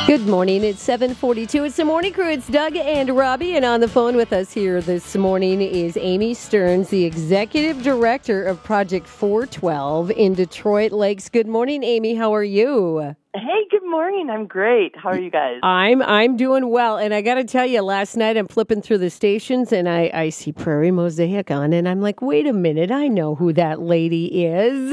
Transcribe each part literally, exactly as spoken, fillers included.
Good morning. It's seven forty-two. It's the Morning Crew. It's Doug and Robbie. And on the phone with us here this morning is Amy Stearns, the Executive Director of Project four twelve in Detroit Lakes. Good morning, Amy. How are you? Hey, good morning. I'm great. How are you guys? I'm I'm doing well. And I got to tell you, last night I'm flipping through the stations and I, I see Prairie Mosaic on. And I'm like, wait a minute. I know who that lady is.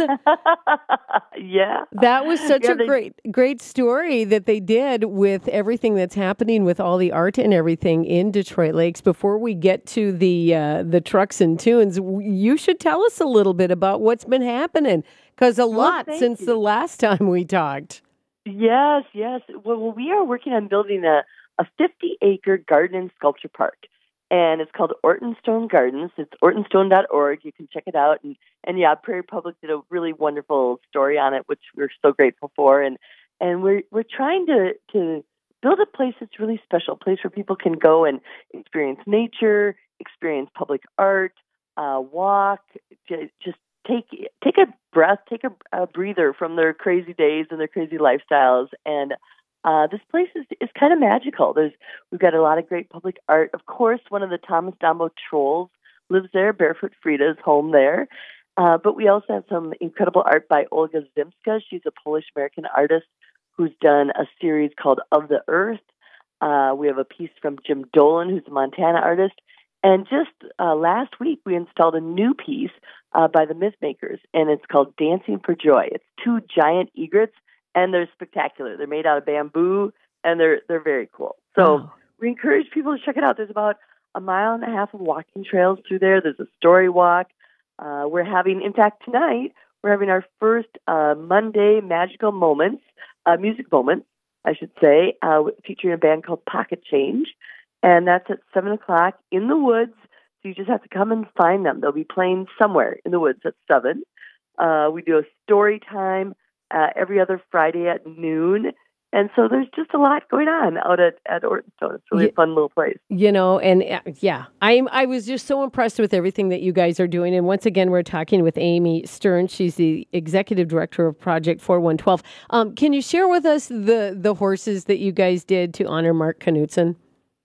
Yeah. That was such yeah, a they, great, great story that they did with everything that's happening with all the art and everything in Detroit Lakes. Before we get to the uh, the trucks and tunes, you should tell us a little bit about what's been happening, because a lot well, since you. the last time we talked. Yes, yes. Well, well, we are working on building a, a fifty-acre garden and sculpture park, and it's called Ortonstone Gardens. It's ortonstone dot org. You can check it out. And, and yeah, Prairie Public did a really wonderful story on it, which we're so grateful for. And and we're we're trying to, to build a place that's really special, a place where people can go and experience nature, experience public art, uh, walk, just take take a breath, take a, a breather from their crazy days and their crazy lifestyles. And uh, this place is, is kind of magical. There's We've got a lot of great public art. Of course, one of the Thomas Dombo trolls lives there. Barefoot Frida's home there. Uh, but we also have some incredible art by Olga Zimska. She's a Polish-American artist who's done a series called Of the Earth. Uh, we have a piece from Jim Dolan, who's a Montana artist. And just uh, last week, we installed a new piece uh, by the Mythmakers, and it's called Dancing for Joy. It's two giant egrets, and they're spectacular. They're made out of bamboo, and they're they're very cool. So Wow. We encourage people to check it out. There's about a mile and a half of walking trails through there. There's a story walk. Uh, we're having, in fact, tonight, we're having our first uh, Monday Magical Moments, uh, music moments, I should say, uh, featuring a band called Pocket Change. And that's at seven o'clock in the woods. So you just have to come and find them. They'll be playing somewhere in the woods at seven. Uh, we do a story time uh, every other Friday at noon. And so there's just a lot going on out at, at Ortonstone. It's really Yeah. a fun little place. You know, and uh, yeah, I'm, I was just so impressed with everything that you guys are doing. And once again, we're talking with Amy Stearns. She's the Executive Director of Project four one twelve. Um, can you share with us the, the horses that you guys did to honor Mark Knutson?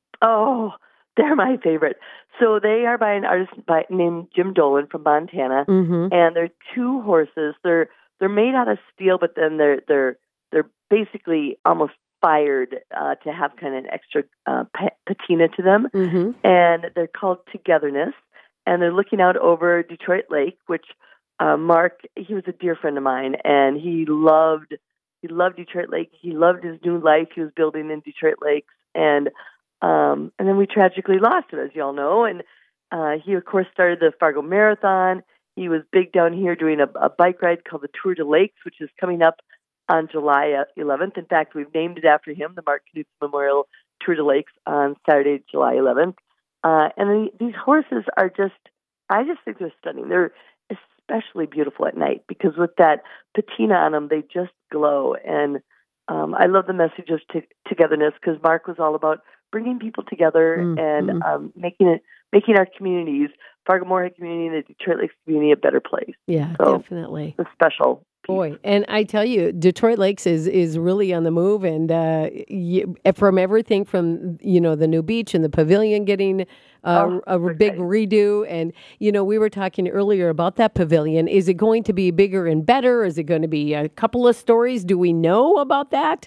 Oh, they're my favorite. So they are by an artist by, named Jim Dolan from Montana, Mm-hmm. and they're two horses. They're they're made out of steel, but then they're they're they're basically almost fired uh, to have kind of an extra uh, patina to them, Mm-hmm. and they're called Togetherness. And they're looking out over Detroit Lake, which uh, Mark, he was a dear friend of mine, and he loved he loved Detroit Lake. He loved his new life he was building in Detroit Lakes, and Um, and then we tragically lost him, as you all know. And uh, he, of course, started the Fargo Marathon. He was big down here doing a, a bike ride called the Tour de Lakes, which is coming up on July eleventh. In fact, we've named it after him, the Mark Knutson Memorial Tour de Lakes on Saturday, July eleventh. Uh, and the, these horses are just, I just think they're stunning. They're especially beautiful at night because with that patina on them, they just glow. And um, I love the message of t- togetherness because Mark was all about bringing people together Mm-hmm. and um, making it, making our communities, Fargo-Moorhead community and the Detroit Lakes community, a better place. Yeah, So, definitely. It's a special piece. Boy, and I tell you, Detroit Lakes is, is really on the move, and uh, you, from everything from, you know, the new beach and the pavilion getting uh, Oh, a so big exciting. redo, and, you know, we were talking earlier about that pavilion. Is it going to be bigger and better? Is it going to be a couple of stories? Do we know about that?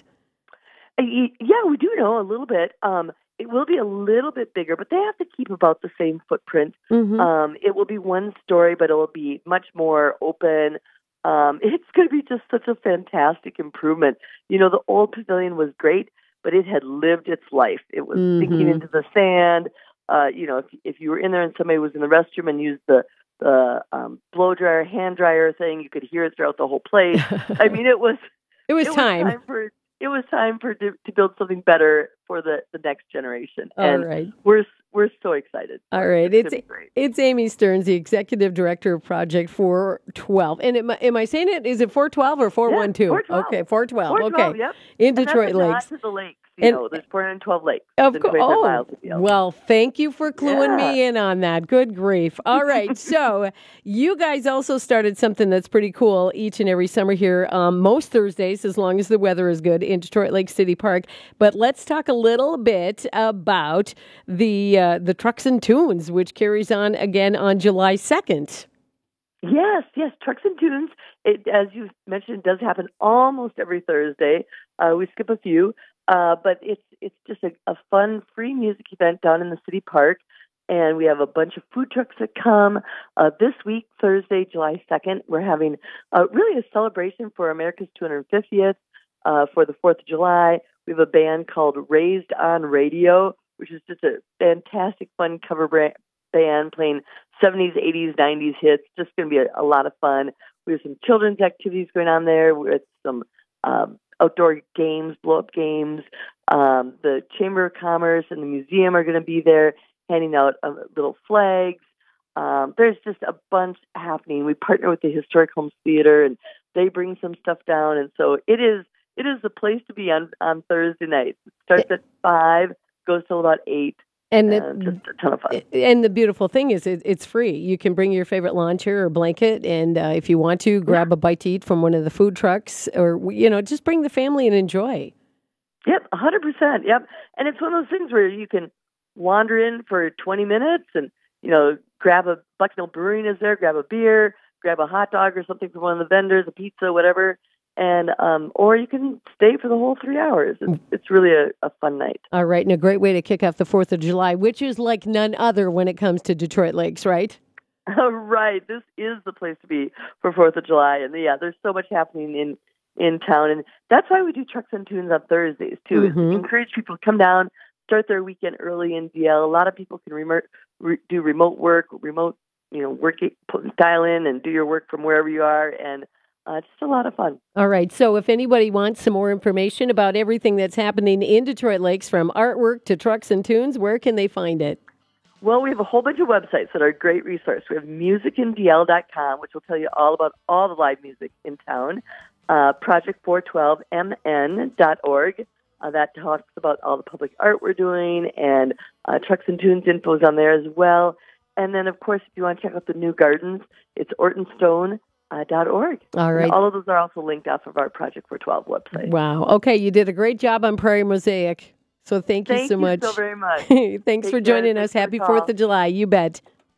Uh, y- Yeah, we do know a little bit. Um, it will be a little bit bigger, but they have to keep about the same footprint. Mm-hmm. Um, it will be one story, but it will be much more open. Um, it's going to be just such a fantastic improvement. You know, the old pavilion was great, but it had lived its life. It was Mhm. sinking into the sand. Uh, you know, if if you were in there and somebody was in the restroom and used the the um, blow dryer, hand dryer thing, you could hear it throughout the whole place. I mean, it was it was it time. was time for it was time for to, to build something better for the, the next generation. All and right. we're we're so excited. All right. It's, It's gonna be great. it's Amy Stearns, the Executive Director of Project four twelve. And am I, am I saying it? Is it four twelve or four one two? four twelve. Okay, four twelve. four twelve, Okay. yep. In And that's Detroit a nod Lakes. to the lakes. You And- know, there's four hundred twelve lakes. Of within course. twenty-five Oh, miles of Deal. well, thank you for cluing Yeah. me in on that. Good grief. All right. So you guys also started something that's pretty cool each and every summer here, um, most Thursdays, as long as the weather is good, in Detroit Lake City Park. But let's talk a little bit about the uh, the Trucks and Tunes, which carries on again on July second. Yes, yes, Trucks and Tunes. It, as you mentioned, it does happen almost every Thursday. Uh, we skip a few, uh, but it's it's just a, a fun, free music event down in the city park, and we have a bunch of food trucks that come. Uh, this week, Thursday, July second, we're having uh, really a celebration for America's two hundred fiftieth uh, for the fourth of July. We have a band called Raised on Radio, which is just a fantastic, fun cover bra- band playing seventies, eighties, nineties hits. Just going to be a, a lot of fun. We have some children's activities going on there with some um, outdoor games, blow-up games. Um, the Chamber of Commerce and the museum are going to be there handing out uh, little flags. Um, there's just a bunch happening. We partner with the Historic Homes Theater, and they bring some stuff down. And so it is it is the place to be on, on Thursday nights. It starts at five, goes till about eight. And Uh, the, just a ton of fun. and the beautiful thing is it, it's free. You can bring your favorite lawn chair or blanket, and uh, if you want to, grab a bite to eat from one of the food trucks, or, you know, just bring the family and enjoy. Yep, one hundred percent. Yep. And it's one of those things where you can wander in for twenty minutes and, you know, grab a Bucknell Brewing is there, grab a beer, grab a hot dog or something from one of the vendors, a pizza, whatever. And um, or you can stay for the whole three hours. It's, it's really a, a fun night. All right, and a great way to kick off the fourth of July, which is like none other when it comes to Detroit Lakes, right? Right. This is the place to be for fourth of July. And yeah, there's so much happening in, in town. And that's why we do Trucks and Tunes on Thursdays, too. Mhm. We encourage people to come down, start their weekend early in D L. A lot of people can remote, re- do remote work, remote, you know, work, put, dial in and do your work from wherever you are. And uh, it's just a lot of fun. All right, so if anybody wants some more information about everything that's happening in Detroit Lakes, from artwork to Trucks and Tunes, where can they find it? Well, we have a whole bunch of websites that are a great resource. We have music in D L dot com, which will tell you all about all the live music in town. Uh, project four twelve M N dot org. Uh, that talks about all the public art we're doing, and uh, Trucks and Tunes info is on there as well. And then, of course, if you want to check out the new gardens, it's orton stone dot org. All right. And all of those are also linked off of our Project four twelve website. Wow. Okay, you did a great job on Prairie Mosaic. So thank you Thank so you much. so very much. Thanks Take for care. joining Thanks us. for the Happy call. fourth of July. You bet.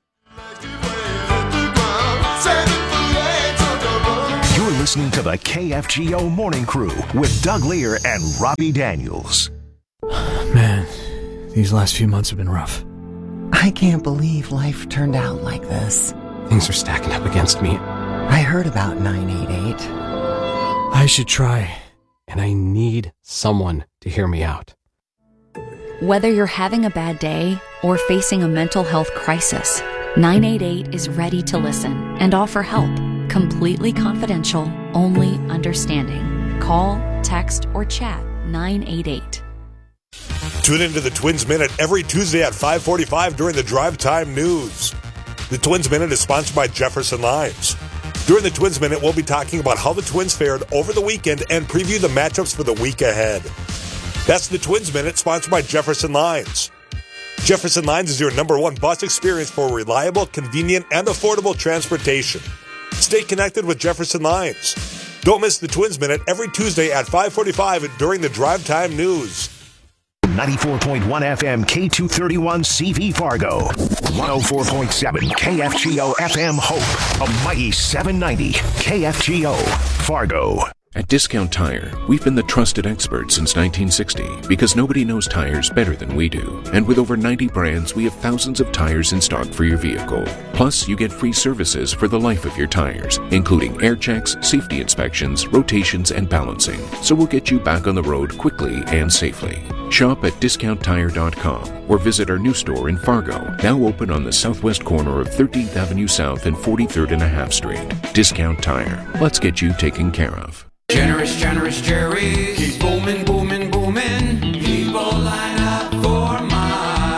You're listening to the K F G O Morning Crew with Doug Lear and Robbie Daniels. Man, these last few months have been rough. I can't believe life turned out like this. Things are stacking up against me. I heard about nine eight eight. I should try. And I need someone to hear me out. Whether you're having a bad day or facing a mental health crisis, nine eight eight is ready to listen and offer help. Completely confidential, only understanding. Call, text, or chat nine eight eight. Tune into the Twins Minute every Tuesday at five forty-five during the Drive Time News. The Twins Minute is sponsored by Jefferson Limes. During the Twins Minute, we'll be talking about how the Twins fared over the weekend and preview the matchups for the week ahead. That's the Twins Minute, sponsored by Jefferson Lines. Jefferson Lines is your number one bus experience for reliable, convenient, and affordable transportation. Stay connected with Jefferson Lines. Don't miss the Twins Minute every Tuesday at five forty-five during the Drive Time News. ninety-four point one F M K two thirty-one C V Fargo. one oh four point seven K F G O F M Hope. A mighty seven ninety K F G O Fargo. At Discount Tire, we've been the trusted experts since nineteen sixty because nobody knows tires better than we do. And with over ninety brands, we have thousands of tires in stock for your vehicle. Plus, you get free services for the life of your tires, including air checks, safety inspections, rotations, and balancing. So we'll get you back on the road quickly and safely. Shop at discount tire dot com or visit our new store in Fargo, now open on the southwest corner of thirteenth Avenue South and forty-third and a half Street. Discount Tire. Let's get you taken care of. Generous, generous cherries. Keep booming, booming, booming. People line up for mine. Celebrate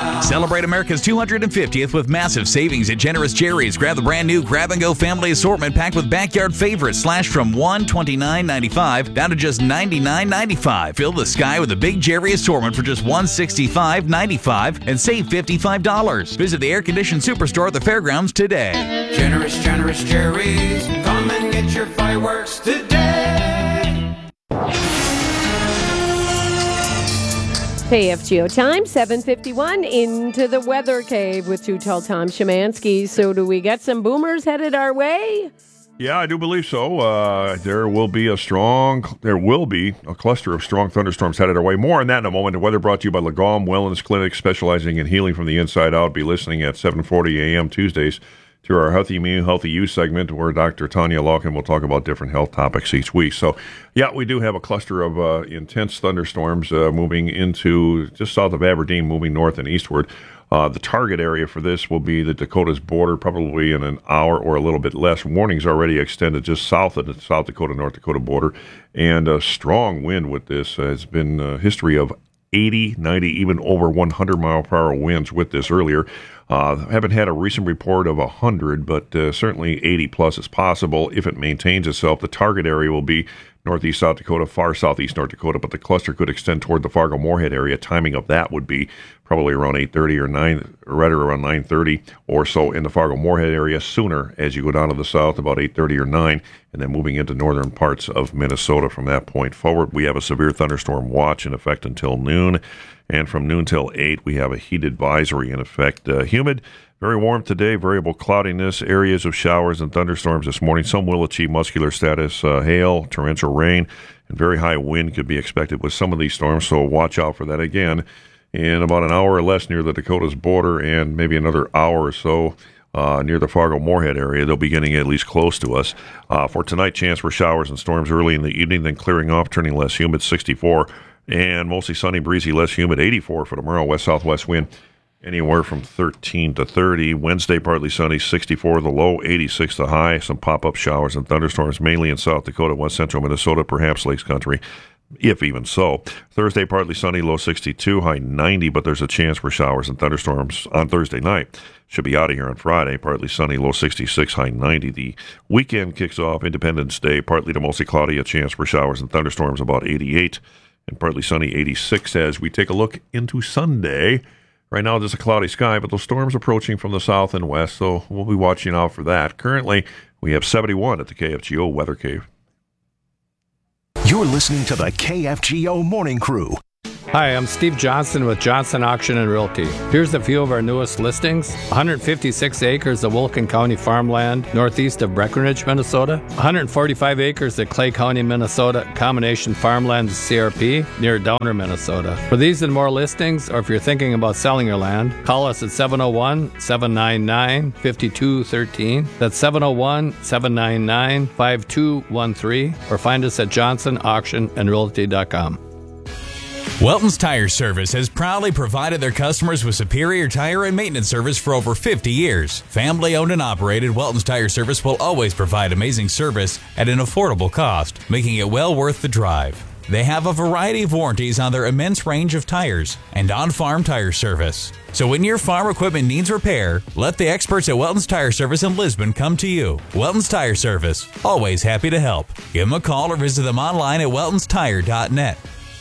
Celebrate America's two hundred fiftieth with massive savings at Generous Jerry's. Grab the brand new Grab and Go family assortment packed with backyard favorites, slashed from one hundred twenty-nine ninety-five down to just ninety-nine ninety-five. Fill the sky with a big Jerry assortment for just one hundred sixty-five ninety-five and save fifty-five dollars. Visit the air-conditioned superstore at the fairgrounds today. Generous, Generous Jerry's. Come and get your fireworks today. K F G O time, seven fifty-one, into the weather cave with Too Tall Tom Szymanski. So do we get some boomers headed our way? Yeah, I do believe so. Uh, there will be a strong, there will be a cluster of strong thunderstorms headed our way. More on that in a moment. The weather brought to you by Lagom Wellness Clinic, specializing in healing from the inside out. Be listening at seven forty a.m. Tuesdays to our Healthy Me, Healthy You segment, where Doctor Tanya Lawkin will talk about different health topics each week. So, yeah, we do have a cluster of uh, intense thunderstorms uh, moving into just south of Aberdeen, moving north and eastward. Uh, the target area for this will be the Dakota's border, probably in an hour or a little bit less. Warnings already extended just south of the South Dakota, North Dakota border. And a strong wind with this has been a history of eighty, ninety, even over one hundred mile per hour winds with this earlier. Uh, haven't had a recent report of one hundred, but uh, certainly eighty plus is possible if it maintains itself. The target area will be northeast South Dakota, far southeast North Dakota, but the cluster could extend toward the Fargo-Moorhead area. Timing of that would be probably around eight thirty or nine, or right around nine thirty or so in the Fargo-Moorhead area. Sooner as you go down to the south, about eight thirty or nine, and then moving into northern parts of Minnesota from that point forward. We have a severe thunderstorm watch in effect until noon. And from noon till eight, we have a heat advisory in effect. Uh, humid, very warm today, variable cloudiness, areas of showers and thunderstorms this morning. Some will achieve muscular status, uh, hail, torrential rain, and very high wind could be expected with some of these storms, so watch out for that again. In about an hour or less near the Dakota's border, and maybe another hour or so uh, near the Fargo-Moorhead area, they'll be getting at least close to us. Uh, for tonight, chance for showers and storms early in the evening, then clearing off, turning less humid, sixty-four. And mostly sunny, breezy, less humid, eighty-four for tomorrow. West-southwest wind anywhere from thirteen to thirty. Wednesday, partly sunny, sixty-four the low, eighty-six the high. Some pop-up showers and thunderstorms, mainly in South Dakota, west-central Minnesota, perhaps Lakes Country, if even so. Thursday, partly sunny, low sixty-two, high ninety, but there's a chance for showers and thunderstorms on Thursday night. Should be out of here on Friday, partly sunny, low sixty-six, high ninety. The weekend kicks off Independence Day, partly to mostly cloudy, a chance for showers and thunderstorms, about eighty-eight. And partly sunny, eighty-six, as we take a look into Sunday. Right now, there's a cloudy sky, but those storms approaching from the south and west, so we'll be watching out for that. Currently, we have seventy-one at the K F G O Weather Cave. You're listening to the K F G O Morning Crew. Hi, I'm Steve Johnson with Johnson Auction and Realty. Here's a few of our newest listings. one hundred fifty-six acres of Wilkin County farmland northeast of Breckenridge, Minnesota. one hundred forty-five acres of Clay County, Minnesota, combination farmland C R P near Downer, Minnesota. For these and more listings, or if you're thinking about selling your land, call us at seven oh one, seven nine nine, five two one three. That's seven oh one, seven nine nine, five two one three, or find us at johnson auction and realty dot com. Welton's Tire Service has proudly provided their customers with superior tire and maintenance service for over fifty years. Family owned and operated, Welton's Tire Service will always provide amazing service at an affordable cost, making it well worth the drive. They have a variety of warranties on their immense range of tires and on-farm tire service. So when your farm equipment needs repair, let the experts at Welton's Tire Service in Lisbon come to you. Welton's Tire Service, always happy to help. Give them a call or visit them online at weltons tire dot net.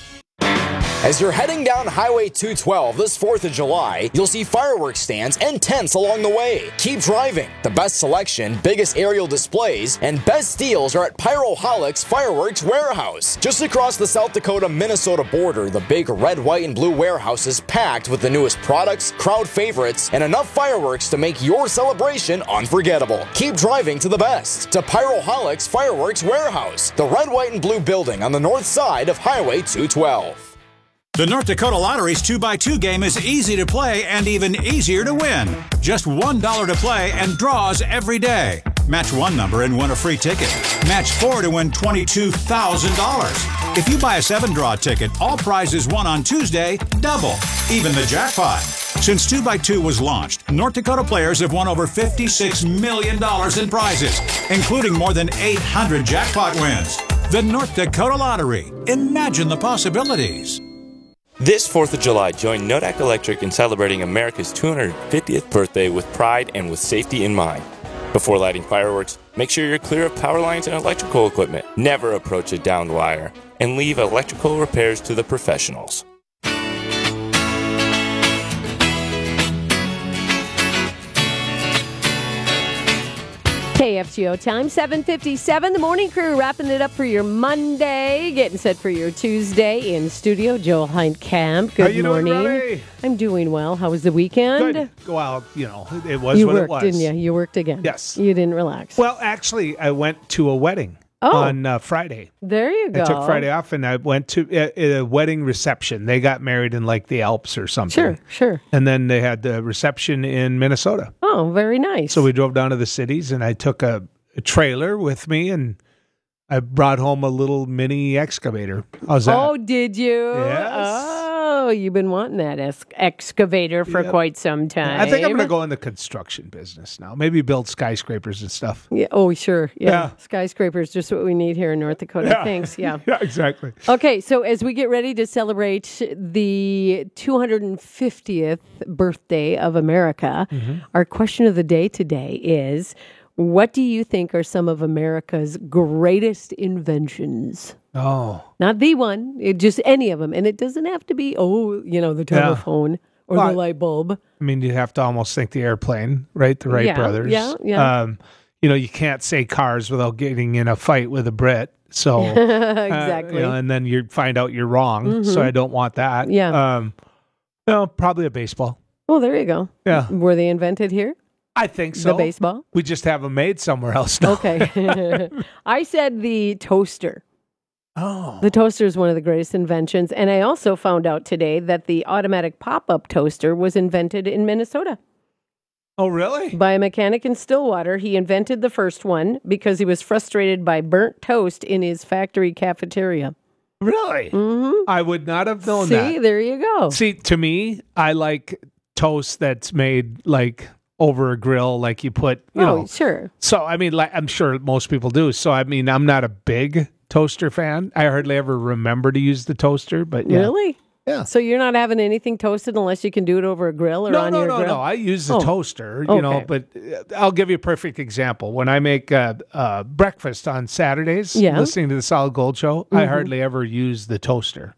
As you're heading down Highway two twelve this fourth of July, you'll see fireworks stands and tents along the way. Keep driving. The best selection, biggest aerial displays, and best deals are at Pyroholics Fireworks Warehouse. Just across the South Dakota-Minnesota border, the big red, white, and blue warehouse is packed with the newest products, crowd favorites, and enough fireworks to make your celebration unforgettable. Keep driving to the best. To Pyroholics Fireworks Warehouse, the red, white, and blue building on the north side of Highway two twelve. The North Dakota Lottery's two by two game is easy to play and even easier to win. Just one dollar to play and draws every day. Match one number and win a free ticket. Match four to win twenty-two thousand dollars. If you buy a seven-draw ticket, all prizes won on Tuesday double, even the jackpot. Since two by two was launched, North Dakota players have won over fifty-six million dollars in prizes, including more than eight hundred jackpot wins. The North Dakota Lottery. Imagine the possibilities. This fourth of July, join Nodak Electric in celebrating America's two hundred fiftieth birthday with pride and with safety in mind. Before lighting fireworks, make sure you're clear of power lines and electrical equipment. Never approach a downed wire, and leave electrical repairs to the professionals. K F G O time, seven fifty-seven. The morning crew wrapping it up for your Monday, getting set for your Tuesday. In studio, Joel Heintkamp. Good How you morning. Doing, Riley? I'm doing well. How was the weekend? Good. Well, you know, it was you what worked, it was. didn't you? You worked again. Yes. You didn't relax. Well, actually, I went to a wedding Oh. on uh, Friday. There you go. I took Friday off and I went to a, a wedding reception. They got married in like the Alps or something. Sure, sure. And then they had the reception in Minnesota. Oh, very nice. So we drove down to the cities and I took a, a trailer with me and I brought home a little mini excavator. How's that? Oh, did you? Yes. Oh, you've been wanting that es- excavator for Yep. quite some time. I think I'm going to go in the construction business now. Maybe build skyscrapers and stuff. Yeah. Oh, sure. Yeah. Yeah. Skyscrapers, just what we need here in North Dakota. Yeah. Thanks. Yeah. Yeah, exactly. Okay, so as we get ready to celebrate the two hundred fiftieth birthday of America, Mhm. our question of the day today is, what do you think are some of America's greatest inventions? Oh. Not the one, it, just any of them. And it doesn't have to be, oh, you know, the Yeah. telephone or Well, the light bulb. I mean, you have to almost think the airplane, right? The Wright Yeah, brothers. yeah, yeah. Um, you know, you can't say cars without getting in a fight with a Brit. So uh, Exactly. you know, and then you find out you're wrong. So Mhm. I don't want that. Yeah. Um, well, probably a baseball. Oh, there you go. Yeah. Were they invented here? I think so. The baseball? We just have them made somewhere else now. Okay. I said the toaster. Oh. The toaster is one of the greatest inventions. And I also found out today that the automatic pop-up toaster was invented in Minnesota. Oh, really? By a mechanic in Stillwater. He invented the first one because he was frustrated by burnt toast in his factory cafeteria. Really? Mm-hmm. I would not have known See, that. there you go. See, to me, I like toast that's made like over a grill, like you put, you Oh, know. sure. So, I mean, like I'm sure most people do. So, I mean, I'm not a big toaster fan. I hardly ever remember to use the toaster, but yeah. Really? Yeah. So you're not having anything toasted unless you can do it over a grill or No, on no, your no, grill? no. I use the Oh. toaster, you know, Okay. but uh, I'll give you a perfect example. When I make uh, uh, breakfast on Saturdays, Yeah. listening to the Solid Gold Show, I Mhm. hardly ever use the toaster.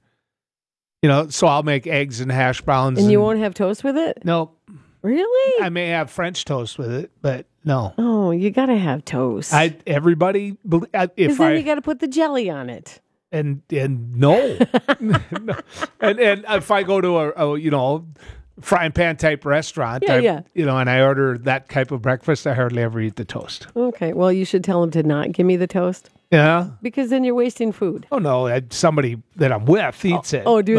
You know, so I'll make eggs and hash browns. And you won't have toast with it? No. Really? I may have French toast with it, but no. Oh, you got to have toast. I everybody bel- I- Because if then I you got to put the jelly on it. and and no, No. and and if I go to a, a you know frying pan type restaurant, Yeah, I, yeah. you know, and I order that type of breakfast, I hardly ever eat the toast. Okay. Well, you should tell him to not give me the toast Yeah. because then you're wasting food. Oh no, I, somebody that I'm with eats it. Oh, do